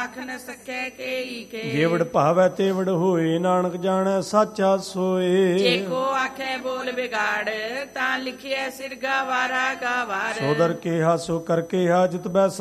ਆਖ ਨ ਸਕੈ ਕੇਈ ਕੇ। ਜੇਵੜ ਭਾਵੈ ਤੇਵੜ ਹੋਏ, ਨਾਨਕ ਜਾਣੈ ਸਾਚਾ ਸੋਏ। ਜੇ ਕੋ ਆਖੈ ਬੋਲ ਵਿਗਾੜ, ਤਾਂ ਲਿਖਿਐ ਸਿਰਗਾ ਵਾਰਾ ਗਾਵਾਰ। ਸੋ ਦਰ ਕੇਹਾ ਸੋ ਕਰ ਕੇਹਾ, ਜਿਤ ਬੈ